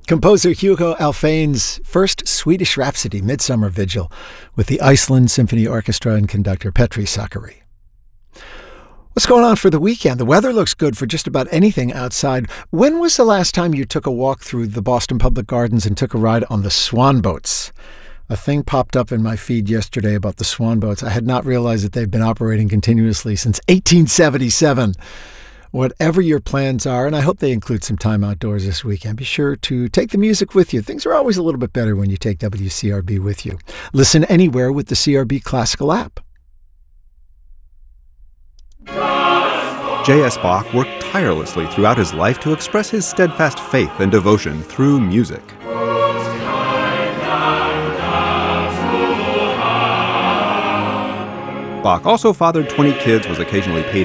Composer Hugo Alfvén's first Swedish Rhapsody, Midsummer Vigil, with the Iceland Symphony Orchestra and conductor Petri Sakari. What's going on for the weekend? The weather looks good for just about anything outside. When was the last time you took a walk through the Boston Public Gardens and took a ride on the swan boats? A thing popped up in my feed yesterday about the swan boats. I had not realized that they've been operating continuously since 1877. Whatever your plans are, and I hope they include some time outdoors this weekend, be sure to take the music with you. Things are always a little bit better when you take WCRB with you. Listen anywhere with the CRB Classical app. J.S. Bach worked tirelessly throughout his life to express his steadfast faith and devotion through music. Bach also fathered 20 kids, was occasionally paid